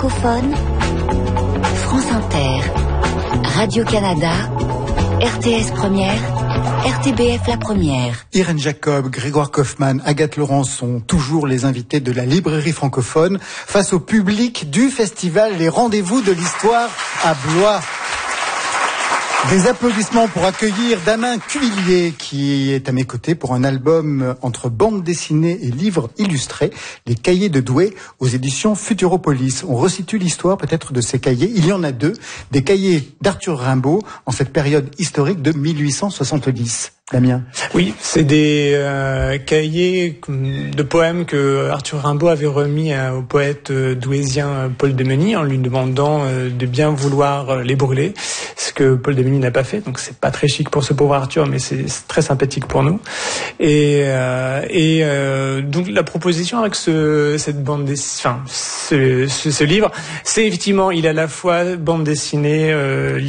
francophone, France Inter, Radio-Canada, RTS Première, RTBF La Première. Irène Jacob, Grégoire Kaufmann, Agathe Laurent sont toujours les invités de la librairie francophone face au public du festival Les Rendez-vous de l'Histoire à Blois. Des applaudissements pour accueillir Damien Cuvillier qui est à mes côtés pour un album entre bande dessinée et livres illustrés, Les Cahiers de Douai aux éditions Futuropolis. On resitue l'histoire peut-être de ces cahiers. Il y en a deux, des cahiers d'Arthur Rimbaud en cette période historique de 1870. Damien. Oui, c'est des cahiers de poèmes que Arthur Rimbaud avait remis au poète douaisien Paul Demeny en lui demandant de bien vouloir les brûler, ce que Paul Demeny n'a pas fait. Donc c'est pas très chic pour ce pauvre Arthur, mais c'est très sympathique pour nous. Et donc la proposition avec cette bande dessinée, ce livre, c'est effectivement il est à la fois bande dessinée,